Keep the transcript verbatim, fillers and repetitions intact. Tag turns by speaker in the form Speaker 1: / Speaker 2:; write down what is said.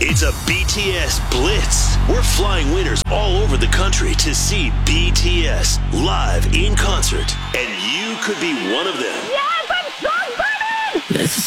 Speaker 1: It's a B T S Blitz. We're flying winners all over the country to see B T S live in concert, and you could be one of them.
Speaker 2: Yes, I'm so excited!
Speaker 3: This is